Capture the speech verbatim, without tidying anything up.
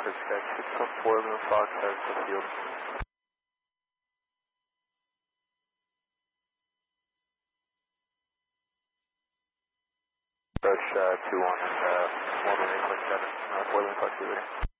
Approach guide six one four, Moon Fox, has the field. Approach uh, two one and uh, one one eight point seven, uh, four Moon Fox, Liberty.